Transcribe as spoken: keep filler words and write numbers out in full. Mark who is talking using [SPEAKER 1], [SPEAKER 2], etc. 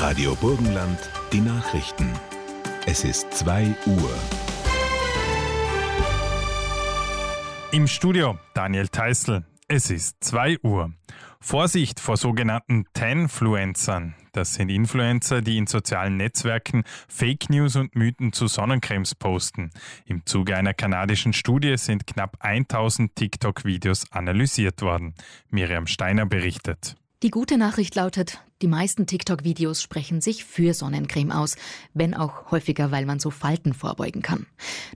[SPEAKER 1] Radio Burgenland, die Nachrichten. Es ist zwei Uhr.
[SPEAKER 2] Im Studio Daniel Theißl. Es ist zwei Uhr. Vorsicht vor sogenannten Tenfluencern. Das sind Influencer, die in sozialen Netzwerken Fake News und Mythen zu Sonnencremes posten. Im Zuge einer kanadischen Studie sind knapp tausend TikTok-Videos analysiert worden. Miriam Steiner berichtet.
[SPEAKER 3] Die gute Nachricht lautet, die meisten TikTok-Videos sprechen sich für Sonnencreme aus, wenn auch häufiger, weil man so Falten vorbeugen kann.